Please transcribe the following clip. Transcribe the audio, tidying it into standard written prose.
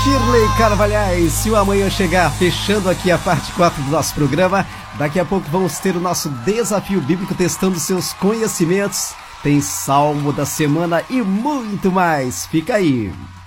Shirley Carvalhais. Se o amanhã chegar, fechando aqui a parte 4 do nosso programa, daqui a pouco vamos ter o nosso desafio bíblico testando seus conhecimentos. Tem Salmo da Semana e muito mais. Fica aí.